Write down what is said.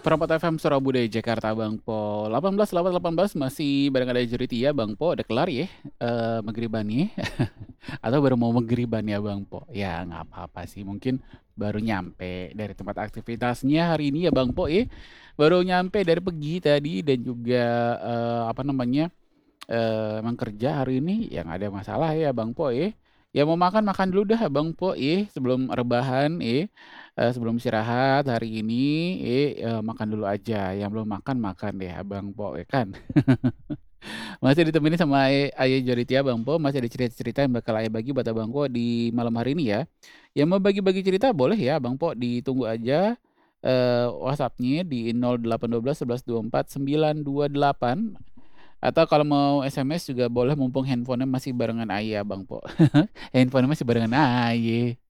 Perapot FM Surabaya Jakarta Bang Po 18 masih bareng ada Juriti ya Bang Po udah kelar ya maghribannya atau baru mau maghriban ya Bang Po ya nggak apa-apa sih mungkin baru nyampe dari tempat aktivitasnya hari ini ya Bang Po ya baru nyampe dari pagi tadi dan juga apa namanya emang kerja hari ini yang ada masalah ya Bang Po ya. Ya mau makan makan dulu dah Bang Po sebelum rebahan sebelum istirahat hari ini makan dulu aja. Yang belum makan makan deh Abang Po ya kan. Masih ditemani sama Ayah Joritia Bang Po, masih ada cerita-cerita yang bakal Ayah bagi buat Abang Po di malam hari ini ya. Yang mau bagi-bagi cerita boleh ya Bang Po, ditunggu aja WhatsApp-nya di 0812 11 24 928 atau kalau mau SMS juga boleh mumpung handphonenya masih barengan Ayah Bang Po. Handphonenya masih barengan Ayah.